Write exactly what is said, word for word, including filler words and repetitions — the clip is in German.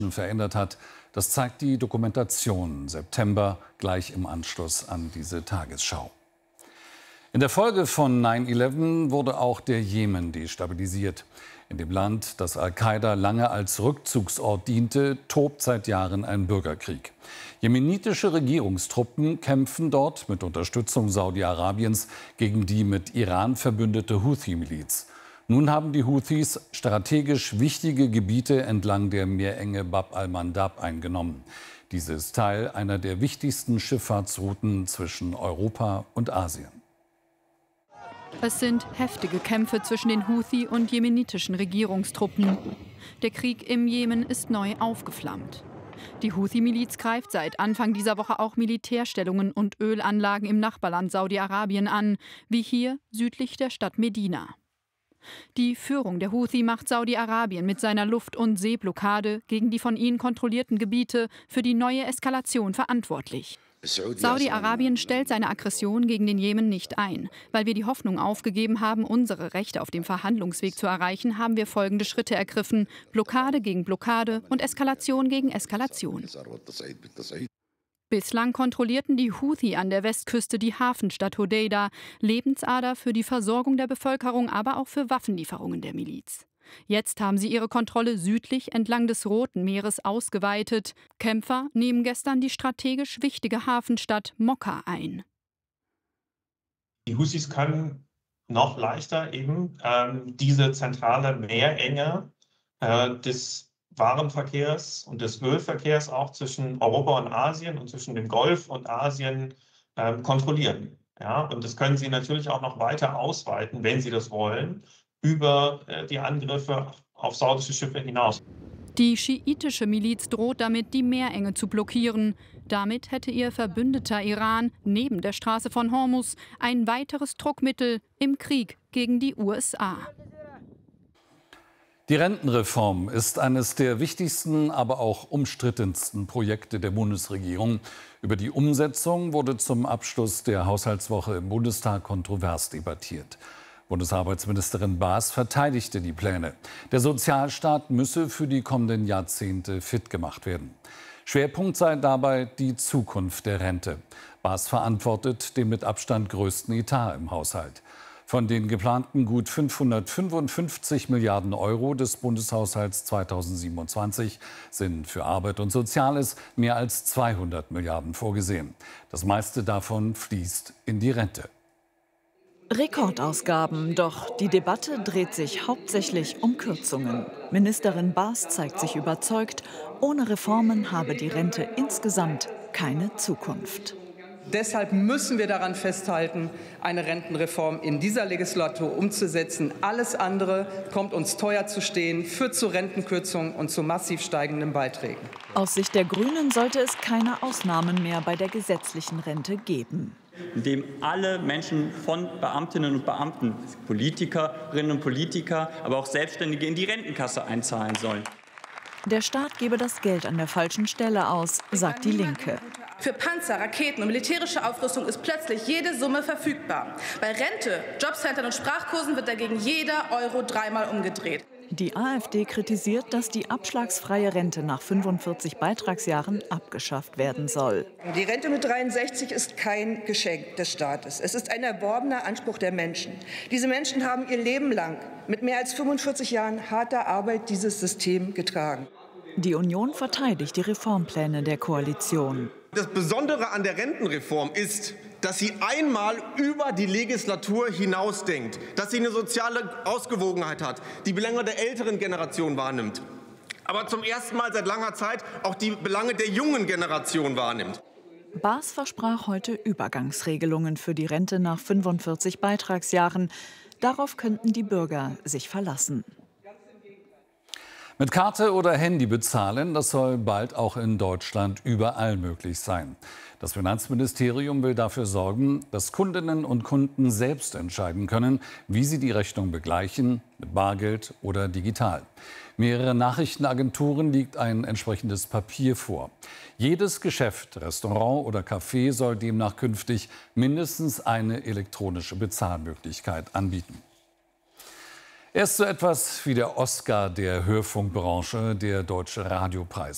verändert hat. Das zeigt die Dokumentation September gleich im Anschluss an diese Tagesschau. In der Folge von neun elf wurde auch der Jemen destabilisiert. In dem Land, das Al-Qaida lange als Rückzugsort diente, tobt seit Jahren ein Bürgerkrieg. Jemenitische Regierungstruppen kämpfen dort mit Unterstützung Saudi-Arabiens gegen die mit Iran verbündete Houthi-Miliz. Nun haben die Houthis strategisch wichtige Gebiete entlang der Meerenge Bab al-Mandab eingenommen. Diese ist Teil einer der wichtigsten Schifffahrtsrouten zwischen Europa und Asien. Es sind heftige Kämpfe zwischen den Houthi und jemenitischen Regierungstruppen. Der Krieg im Jemen ist neu aufgeflammt. Die Houthi-Miliz greift seit Anfang dieser Woche auch Militärstellungen und Ölanlagen im Nachbarland Saudi-Arabien an, wie hier südlich der Stadt Medina. Die Führung der Houthi macht Saudi-Arabien mit seiner Luft- und Seeblockade gegen die von ihnen kontrollierten Gebiete für die neue Eskalation verantwortlich. Saudi-Arabien stellt seine Aggression gegen den Jemen nicht ein. Weil wir die Hoffnung aufgegeben haben, unsere Rechte auf dem Verhandlungsweg zu erreichen, haben wir folgende Schritte ergriffen: Blockade gegen Blockade und Eskalation gegen Eskalation. Bislang kontrollierten die Houthi an der Westküste die Hafenstadt Hodeida, Lebensader für die Versorgung der Bevölkerung, aber auch für Waffenlieferungen der Miliz. Jetzt haben sie ihre Kontrolle südlich entlang des Roten Meeres ausgeweitet. Kämpfer nehmen gestern die strategisch wichtige Hafenstadt Mokka ein. Die Houthis können noch leichter eben ähm, diese zentrale Meerenge äh, des Warenverkehrs und des Ölverkehrs auch zwischen Europa und Asien und zwischen dem Golf und Asien äh, kontrollieren. Ja? Und das können sie natürlich auch noch weiter ausweiten, wenn sie das wollen, über äh, die Angriffe auf saudische Schiffe hinaus. Die schiitische Miliz droht damit, die Meerenge zu blockieren. Damit hätte ihr Verbündeter Iran neben der Straße von Hormuz ein weiteres Druckmittel im Krieg gegen die U S A. Die Rentenreform ist eines der wichtigsten, aber auch umstrittensten Projekte der Bundesregierung. Über die Umsetzung wurde zum Abschluss der Haushaltswoche im Bundestag kontrovers debattiert. Bundesarbeitsministerin Baas verteidigte die Pläne. Der Sozialstaat müsse für die kommenden Jahrzehnte fit gemacht werden. Schwerpunkt sei dabei die Zukunft der Rente. Baas verantwortet den mit Abstand größten Etat im Haushalt. Von den geplanten gut fünfhundertfünfundfünfzig Milliarden Euro des Bundeshaushalts zweitausendsiebenundzwanzig sind für Arbeit und Soziales mehr als zweihundert Milliarden vorgesehen. Das meiste davon fließt in die Rente. Rekordausgaben, doch die Debatte dreht sich hauptsächlich um Kürzungen. Ministerin Baas zeigt sich überzeugt, ohne Reformen habe die Rente insgesamt keine Zukunft. Deshalb müssen wir daran festhalten, eine Rentenreform in dieser Legislatur umzusetzen. Alles andere kommt uns teuer zu stehen, führt zu Rentenkürzungen und zu massiv steigenden Beiträgen. Aus Sicht der Grünen sollte es keine Ausnahmen mehr bei der gesetzlichen Rente geben. Indem alle Menschen von Beamtinnen und Beamten, Politikerinnen und Politiker, aber auch Selbstständige in die Rentenkasse einzahlen sollen. Der Staat gebe das Geld an der falschen Stelle aus, sagt die Linke. Für Panzer, Raketen und militärische Aufrüstung ist plötzlich jede Summe verfügbar. Bei Rente, Jobcentern und Sprachkursen wird dagegen jeder Euro dreimal umgedreht. Die AfD kritisiert, dass die abschlagsfreie Rente nach fünfundvierzig Beitragsjahren abgeschafft werden soll. Die Rente mit dreiundsechzig ist kein Geschenk des Staates. Es ist ein erworbener Anspruch der Menschen. Diese Menschen haben ihr Leben lang mit mehr als fünfundvierzig Jahren harter Arbeit dieses System getragen. Die Union verteidigt die Reformpläne der Koalition. Das Besondere an der Rentenreform ist, dass sie einmal über die Legislatur hinausdenkt, dass sie eine soziale Ausgewogenheit hat, die Belange der älteren Generation wahrnimmt, aber zum ersten Mal seit langer Zeit auch die Belange der jungen Generation wahrnimmt. Baas versprach heute Übergangsregelungen für die Rente nach fünfundvierzig Beitragsjahren. Darauf könnten die Bürger sich verlassen. Mit Karte oder Handy bezahlen, das soll bald auch in Deutschland überall möglich sein. Das Finanzministerium will dafür sorgen, dass Kundinnen und Kunden selbst entscheiden können, wie sie die Rechnung begleichen, mit Bargeld oder digital. Mehrere Nachrichtenagenturen liegt ein entsprechendes Papier vor. Jedes Geschäft, Restaurant oder Café soll demnach künftig mindestens eine elektronische Bezahlmöglichkeit anbieten. Er ist so etwas wie der Oscar der Hörfunkbranche, der Deutsche Radiopreis.